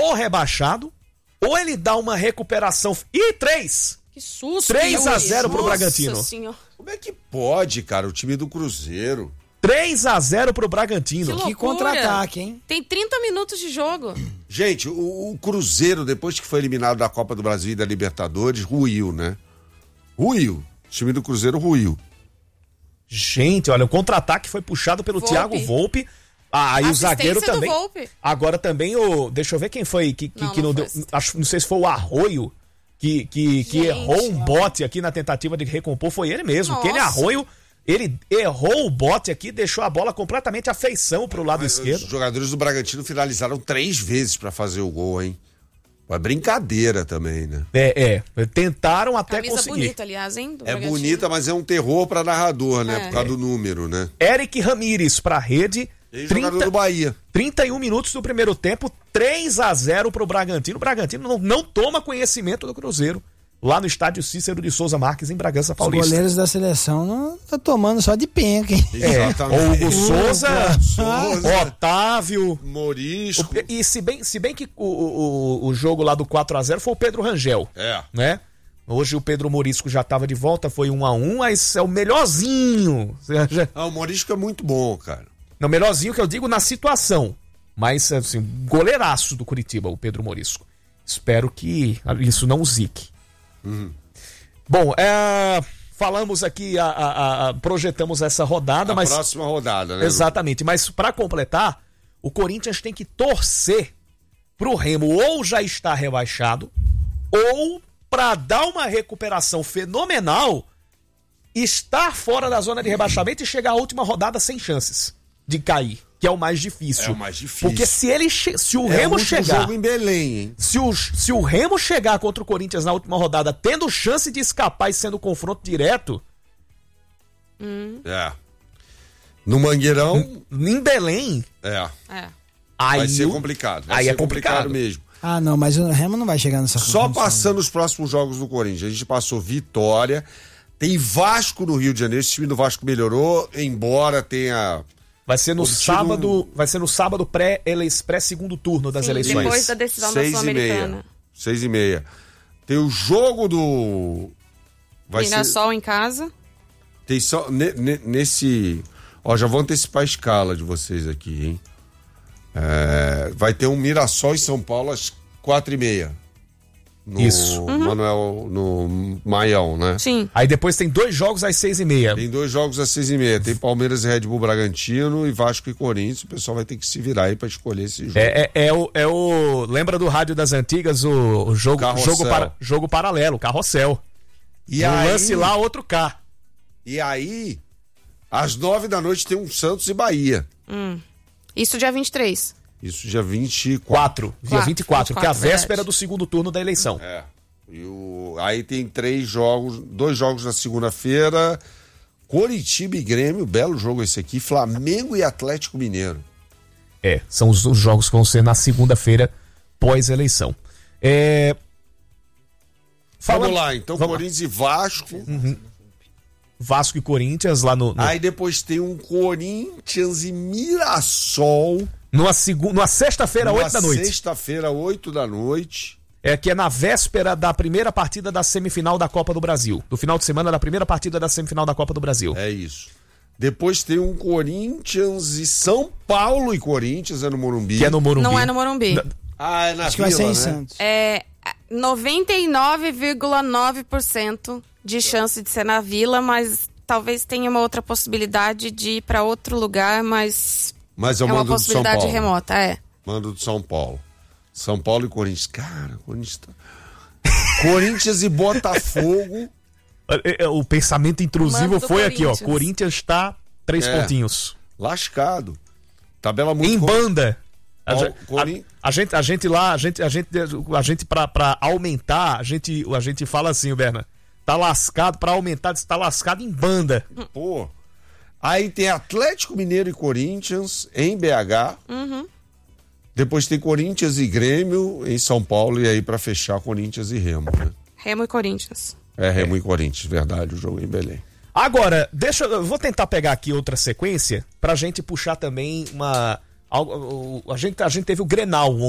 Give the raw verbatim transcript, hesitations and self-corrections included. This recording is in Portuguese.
ou rebaixado, ou ele dá uma recuperação. Ih, três! Que susto! três a zero pro Bragantino. Senhora. Como é que pode, cara, o time do Cruzeiro? três a zero pro Bragantino. Que Que contra-ataque, hein? Tem trinta minutos de jogo. Gente, o, o Cruzeiro, depois que foi eliminado da Copa do Brasil e da Libertadores, ruiu, né? Ruiu. O time do Cruzeiro ruiu. Gente, olha, o contra-ataque foi puxado pelo Volpe. Thiago Volpe. Ah, aí o Assistência zagueiro do também. Volpe. Agora também o. Deixa eu ver quem foi que, que, Não, que não não deu. foi. Acho, não sei se foi o Arroio que, que, que Gente, errou um bote aqui na tentativa de recompor. Foi ele mesmo. Nossa. Aquele Arroio, ele errou o bote aqui, deixou a bola completamente à feição pro lado Mas esquerdo. Os jogadores do Bragantino finalizaram três vezes pra fazer o gol, hein? É brincadeira também, né? É, é. Tentaram até Camisa conseguir. bonita, aliás, hein? do É Bragantino. bonita, mas é um terror pra narrador, né? É. Por causa do número, né? Eric Ramírez pra rede. Ex-jogador trinta do Bahia. trinta e um minutos do primeiro tempo, três a zero pro Bragantino. O Bragantino não, não toma conhecimento do Cruzeiro. Lá no estádio Cícero de Souza Marques, em Bragança Os Paulista. goleiros da seleção não tá tomando só de penca, hein? É, Exatamente. Hugo Souza, Souza. Otávio. Morisco. O- E se bem, se bem que o, o, o jogo lá do quatro a zero foi o Pedro Rangel, É. né? Hoje o Pedro Morisco já estava de volta, foi um a um, mas é o melhorzinho. Ah, o Morisco é muito bom, cara. Não, melhorzinho que eu digo na situação. Mas, assim, goleiraço do Curitiba, o Pedro Morisco. Espero que isso não o zique. Uhum. Bom, é, falamos aqui, a, a- a- projetamos essa rodada, A mas... próxima rodada, né? Exatamente, mas para completar, o Corinthians tem que torcer pro Remo ou já estar rebaixado, ou para dar uma recuperação fenomenal, estar fora da zona de rebaixamento e chegar à última rodada sem chances de cair, que é o mais difícil. É o mais difícil. Porque se ele che- se o É Remo o último chegar, jogo em Belém, hein? se o, se o Remo chegar contra o Corinthians na última rodada, tendo chance de escapar e sendo confronto direto, É. No Mangueirão, em Belém, é. É. aí Vai ser o- complicado. Vai aí ser é complicado. mesmo. Ah, não, mas o Remo não vai chegar nessa Só condição. passando os próximos jogos do Corinthians. A gente passou Vitória. Tem Vasco no Rio de Janeiro. Esse time do Vasco melhorou, embora tenha. Vai ser no Obtido sábado, vai ser no sábado pré, eleições, pré segundo turno das Sim, eleições. depois da decisão da Seis e Sul-Americana. meia. Seis e meia. Tem o jogo do. Vai ser. Mirassol em casa. Tem só. ne- ne- nesse. Ó, já vou antecipar a escala de vocês aqui, hein? É, vai ter um Mirassol em São Paulo às quatro e meia. No Isso. Manuel, no Maião, né? Sim. Aí depois tem dois jogos às seis e meia. Tem dois jogos às seis e meia. Tem Palmeiras e Red Bull Bragantino e Vasco e Corinthians. O pessoal vai ter que se virar aí pra escolher esse jogo. É, é, é o, é o. Lembra do rádio das antigas, o, o jogo, Carrossel. jogo, para, jogo paralelo, carrossel. E um aí- lance lá, outro cá. E aí, às nove da noite tem um Santos e Bahia. Isso dia vinte e três. Isso dia vinte e quatro. Quatro, dia Quatro, vinte e quatro, que é a verdade. véspera do segundo turno da eleição. É. E o, aí tem três jogos, dois jogos na segunda-feira. Coritiba e Grêmio, belo jogo esse aqui. Flamengo e Atlético Mineiro. É, são os, os jogos que vão ser na segunda-feira, pós-eleição. É... Vamos Falando- lá, então Vamos lá. Corinthians e Vasco. Vasco e Corinthians lá no, no, Aí depois tem um Corinthians e Mirassol. numa, segu, numa sexta-feira, numa oito da noite. Sexta-feira, oito da noite. É que é na véspera da primeira partida da semifinal da Copa do Brasil. Do final de semana da primeira partida da semifinal da Copa do Brasil. É isso. Depois tem um Corinthians e São Paulo e Corinthians, é no Morumbi. Que é no Morumbi. Não é no Morumbi. N- Ah, é na Acho que vai Vila, ser em né? Santos. É noventa e nove vírgula nove por cento de chance de ser na Vila, mas talvez tenha uma outra possibilidade de ir para outro lugar, mas Mas eu é uma mando do São possibilidade Paulo. remota, é. Mando do São Paulo. São Paulo e Corinthians. Cara, Corinthians tá... Corinthians e Botafogo. É, é, O pensamento intrusivo Mando do foi aqui, ó. Corinthians. Corinthians tá três É. pontinhos. Lascado. Tabela muito... Em com- banda. A, Ó, gente- Corin- a- a gente, a gente lá, a gente, a gente, a gente pra, pra aumentar, a gente, a gente fala assim, Berna, tá lascado, pra aumentar, tá lascado em banda. Pô. Aí tem Atlético Mineiro e Corinthians em B H. Depois tem Corinthians e Grêmio em São Paulo. E aí pra fechar, Corinthians e Remo, né? Remo e Corinthians. É, Remo e Corinthians, verdade, o jogo em Belém. Agora, deixa eu eu vou tentar pegar aqui outra sequência pra gente puxar também uma algo- a gente a gente teve o Grenal